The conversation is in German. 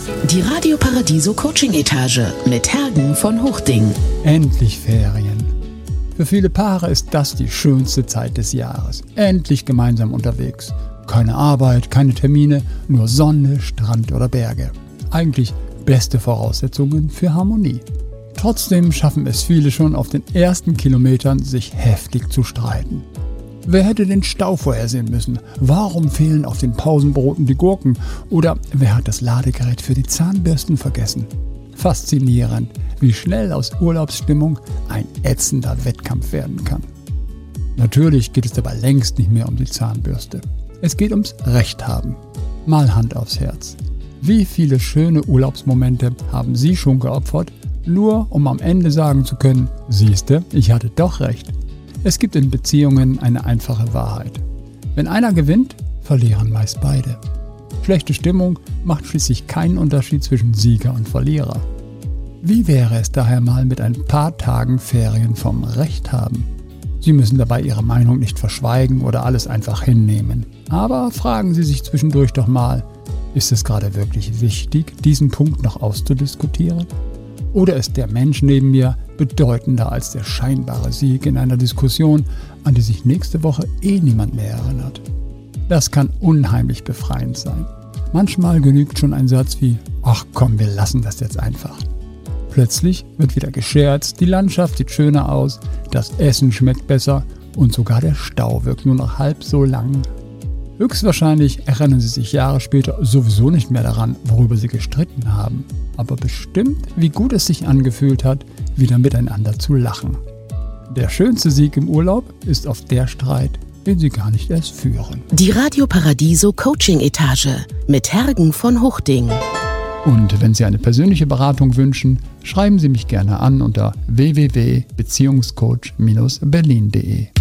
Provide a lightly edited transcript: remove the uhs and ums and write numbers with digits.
Die Radio Paradiso Coaching Etage mit Hergen von Hochding. Endlich Ferien. Für viele Paare ist das die schönste Zeit des Jahres. Endlich gemeinsam unterwegs. Keine Arbeit, keine Termine, nur Sonne, Strand oder Berge. Eigentlich beste Voraussetzungen für Harmonie. Trotzdem schaffen es viele schon auf den ersten Kilometern, sich heftig zu streiten. Wer hätte den Stau vorhersehen müssen? Warum fehlen auf den Pausenbroten die Gurken? Oder wer hat das Ladegerät für die Zahnbürsten vergessen? Faszinierend, wie schnell aus Urlaubsstimmung ein ätzender Wettkampf werden kann. Natürlich geht es dabei längst nicht mehr um die Zahnbürste. Es geht ums Recht haben. Mal Hand aufs Herz. Wie viele schöne Urlaubsmomente haben Sie schon geopfert, nur um am Ende sagen zu können, siehste, ich hatte doch recht. Es gibt in Beziehungen eine einfache Wahrheit. Wenn einer gewinnt, verlieren meist beide. Schlechte Stimmung macht schließlich keinen Unterschied zwischen Sieger und Verlierer. Wie wäre es daher mal mit ein paar Tagen Ferien vom Recht haben? Sie müssen dabei Ihre Meinung nicht verschweigen oder alles einfach hinnehmen. Aber fragen Sie sich zwischendurch doch mal, ist es gerade wirklich wichtig, diesen Punkt noch auszudiskutieren? Oder ist der Mensch neben mir bedeutender als der scheinbare Sieg in einer Diskussion, an die sich nächste Woche niemand mehr erinnert? Das kann unheimlich befreiend sein. Manchmal genügt schon ein Satz wie, ach komm, wir lassen das jetzt einfach. Plötzlich wird wieder gescherzt, die Landschaft sieht schöner aus, das Essen schmeckt besser und sogar der Stau wirkt nur noch halb so lang. Höchstwahrscheinlich erinnern Sie sich Jahre später sowieso nicht mehr daran, worüber Sie gestritten haben. Aber bestimmt, wie gut es sich angefühlt hat, wieder miteinander zu lachen. Der schönste Sieg im Urlaub ist oft der Streit, den Sie gar nicht erst führen. Die Radio Paradiso Coaching Etage mit Hergen von Hochding. Und wenn Sie eine persönliche Beratung wünschen, schreiben Sie mich gerne an unter www.beziehungscoach-berlin.de.